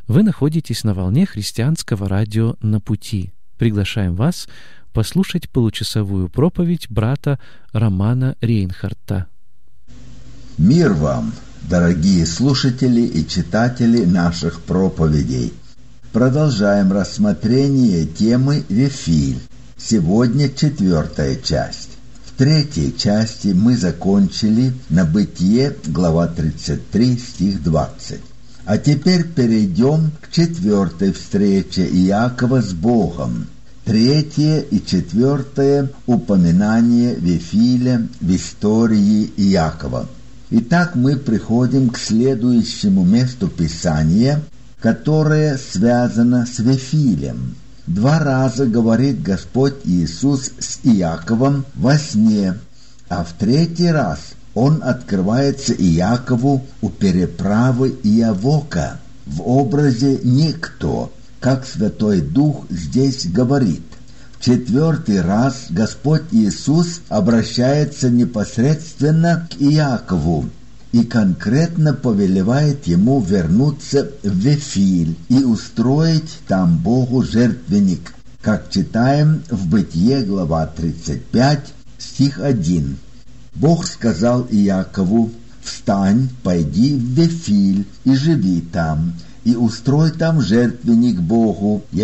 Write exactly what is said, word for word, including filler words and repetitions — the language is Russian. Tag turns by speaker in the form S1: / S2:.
S1: Вы находитесь на волне христианского радио «На пути». Приглашаем вас послушать получасовую проповедь брата Романа Рейнхарта.
S2: Мир вам, дорогие слушатели и читатели наших проповедей! Продолжаем рассмотрение темы «Вифиль». Сегодня четвертая часть. В третьей части мы закончили на Бытие, глава тридцать три, стих двадцать. А теперь перейдем к четвертой встрече Иакова с Богом. Третье и четвертое упоминание Вифиля в истории Иакова. Итак, мы приходим к следующему месту Писания, которое связано с Вифилем. Два раза говорит Господь Иисус с Иаковом во сне, а в третий раз Он открывается Иакову у переправы Иавока в образе «никто», как Святой Дух здесь говорит. В четвертый раз Господь Иисус обращается непосредственно к Иакову и конкретно повелевает ему вернуться в Вифиль и устроить там Богу жертвенник, как читаем в Бытие, глава тридцать пять, стих один. Бог сказал Иакову: «Встань, пойди в Вифиль и живи там, и устрой там жертвенник Богу,